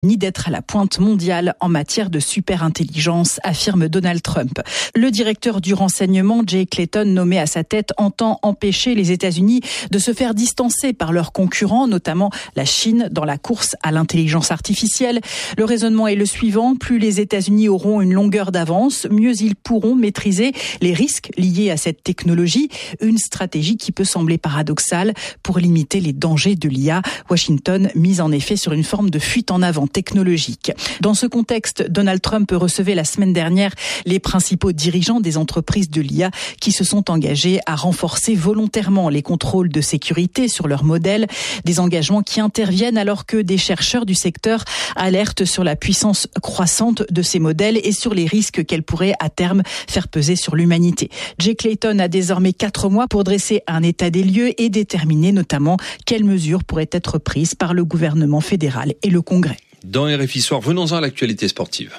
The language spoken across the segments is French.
ni d'être à la pointe mondiale en matière de super-intelligence, affirme Donald Trump. Le directeur du renseignement, Jay Clayton, nommé à sa tête, entend empêcher les États-Unis de se faire distancer par leurs concurrents, notamment la Chine, dans la course à l'intelligence artificielle. Le raisonnement est le suivant: plus les États-Unis auront une longueur d'avance, mieux ils pourront maîtriser les risques liés à cette technologie. Une stratégie qui peut sembler paradoxale pour limiter les dangers de l'IA. Washington mise en effet sur une forme de fuite en avant technologique. Dans ce contexte, Donald Trump recevait la semaine dernière les principaux dirigeants des entreprises de l'IA qui se sont engagés à renforcer volontairement les contrôles de sécurité sur leurs modèles, des engagements qui interviennent alors que des chercheurs du secteur alertent sur la puissance croissante de ces modèles et sur les risques qu'elles pourraient à terme faire peser sur l'humanité. Jay Clayton a désormais 4 mois pour dresser un état des lieux et déterminer notamment quelles mesures pourraient être prises par le gouvernement fédéral et le Congrès. Dans RFI Soir, venons-en à l'actualité sportive.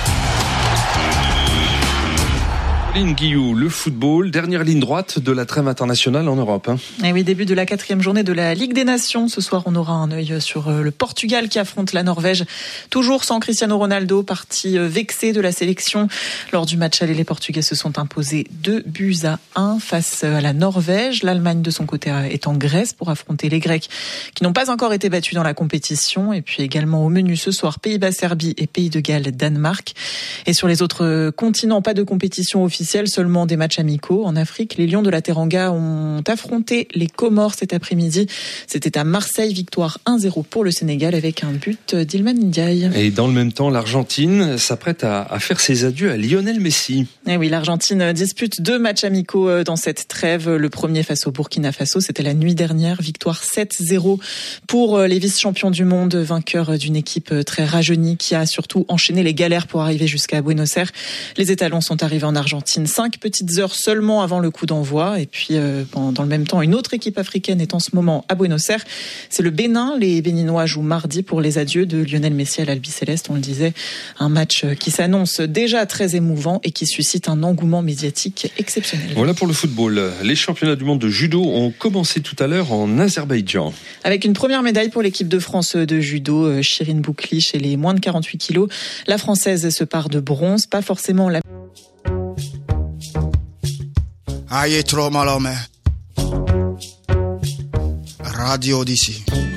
Guillou, le football, dernière ligne droite de la trêve internationale en Europe. Et oui, début de la 4e journée de la Ligue des Nations. Ce soir, on aura un œil sur le Portugal qui affronte la Norvège. Toujours sans Cristiano Ronaldo, parti vexé de la sélection. Lors du match aller, les Portugais se sont imposés 2-1 face à la Norvège. L'Allemagne, de son côté, est en Grèce pour affronter les Grecs qui n'ont pas encore été battus dans la compétition. Et puis également au menu ce soir, Pays-Bas-Serbie et Pays de Galles-Danemark. Et sur les autres continents, pas de compétition officielle, seulement des matchs amicaux. En Afrique, les Lions de la Teranga ont affronté les Comores cet après-midi. C'était à Marseille, victoire 1-0 pour le Sénégal avec un but d'Ilman Ndiaye. Et dans le même temps, l'Argentine s'apprête à faire ses adieux à Lionel Messi. Et oui, l'Argentine dispute 2 matchs amicaux dans cette trêve. Le premier face au Burkina Faso, c'était la nuit dernière. Victoire 7-0 pour les vice-champions du monde, vainqueurs d'une équipe très rajeunie qui a surtout enchaîné les galères pour arriver jusqu'à Buenos Aires. Les étalons sont arrivés en Argentine 5 petites heures seulement avant le coup d'envoi. Et puis, dans le même temps, une autre équipe africaine est en ce moment à Buenos Aires. C'est le Bénin. Les Béninois jouent mardi pour les adieux de Lionel Messi à l'Albiceleste. On le disait, un match qui s'annonce déjà très émouvant et qui suscite un engouement médiatique exceptionnel. Voilà pour le football. Les championnats du monde de judo ont commencé tout à l'heure en Azerbaïdjan. Avec une première médaille pour l'équipe de France de judo, Chirine Boukli chez les moins de 48 kilos. La Française se part de bronze, pas forcément la... Aïe, trop mal, mais. Radio d'ici.